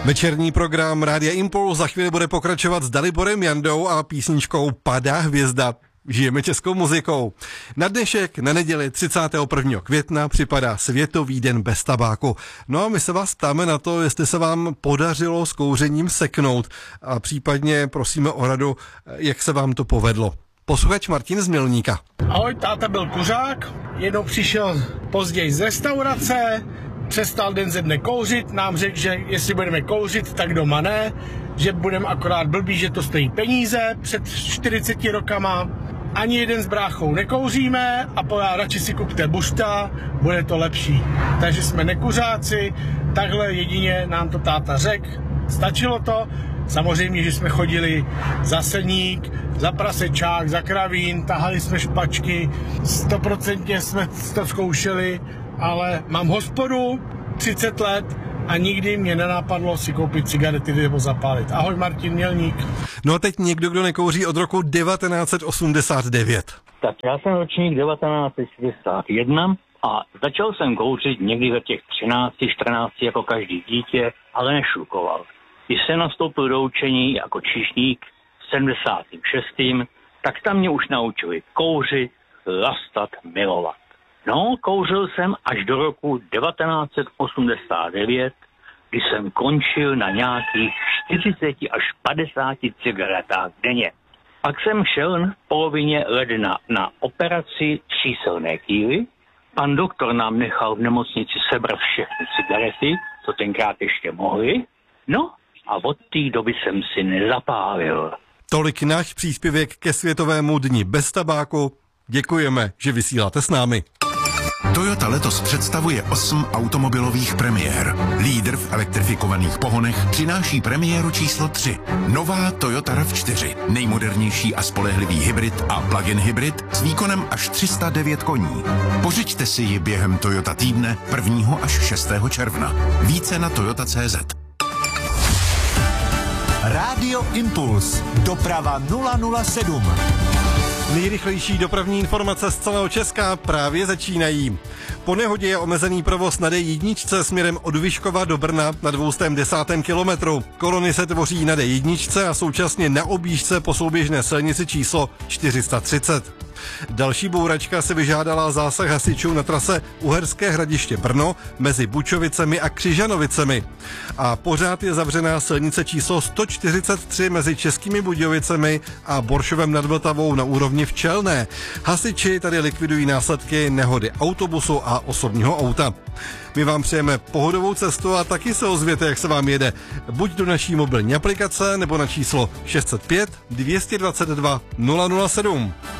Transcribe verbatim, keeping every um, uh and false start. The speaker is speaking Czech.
Večerní program Rádia Impuls za chvíli bude pokračovat s Daliborem Jandou a písničkou Padá hvězda. Žijeme českou muzikou. Na dnešek, na neděli třicátého prvního května připadá Světový den bez tabáku. No a my se vás ptáme na to, jestli se vám podařilo s kouřením seknout a případně prosíme o radu, jak se vám to povedlo. Posluchač Martin z Mělníka. Ahoj, táta byl kuřák, jednou přišel později z restaurace, přestal den ze dne kouřit, nám řekl, že jestli budeme kouřit, tak doma ne, že budeme akorát blbý, že to stojí peníze před čtyřiceti rokama. Ani jeden s bráchou nekouříme a povedal, radši si kupte bušta, bude to lepší. Takže jsme nekuřáci, takhle jedině nám to táta řekl, stačilo to. Samozřejmě, že jsme chodili za seník, za prasečák, za kravín, tahali jsme špačky, stoprocentně jsme to zkoušeli, ale mám hospodu třicet let a nikdy mě nenapadlo si koupit cigarety nebo zapálit. Ahoj, Martin Mělník. No a teď někdo, kdo nekouří od roku devatenáct set osmdesát devět. Tak já jsem ročník devatenáct set šedesát jedna a začal jsem kouřit někdy ve těch třinácti, čtrnácti jako každý dítě, ale nešlukoval. Když jsem nastoupil do učení jako číšník v sedmdesátém šestém tak tam mě už naučili kouřit, lastat, milovat. No, kouřil jsem až do roku devatenáct set osmdesát devět, kdy jsem končil na nějakých čtyřiceti až padesáti cigaretách denně. Pak jsem šel v polovině ledna na operaci tříselné kýly. Pan doktor nám nechal v nemocnici sebrat všechny cigarety, co tenkrát ještě mohli. No, a od té doby jsem si nezapálil. Tolik náš příspěvek ke Světovému dni bez tabáku. Děkujeme, že vysíláte s námi. Toyota letos představuje osm automobilových premiér. Lídr v elektrifikovaných pohonech přináší premiéru číslo tři. Nová Toyota RAV čtyři. Nejmodernější a spolehlivý hybrid a plug-in hybrid s výkonem až tři sta devět koní. Pořiďte si ji během Toyota týdne prvního až šestého června. Více na toyota tečka cé zet. Rádio Impuls. Doprava nula nula sedm. Nejrychlejší dopravní informace z celého Česka právě začínají. Po nehodě je omezený provoz na dé jedna směrem od Vyškova do Brna na dvě stě desátém kilometru. Kolony se tvoří na dé jedna a současně na objížďce po souběžné silnici číslo čtyři sta třicet. Další bouračka se vyžádala zásah hasičů na trase Uherské Hradiště Brno mezi Bučovicemi a Křižanovicemi. A pořád je zavřená silnice číslo sto čtyřicet tři mezi Českými Budějovicemi a Boršovem nad Vltavou na úrovni Včelné. Hasiči tady likvidují následky nehody autobusu a osobního auta. My vám přejeme pohodovou cestu a taky se ozvěte, jak se vám jede. Buď do naší mobilní aplikace nebo na číslo šest set pět, dvě stě dvacet dva, nula nula sedm.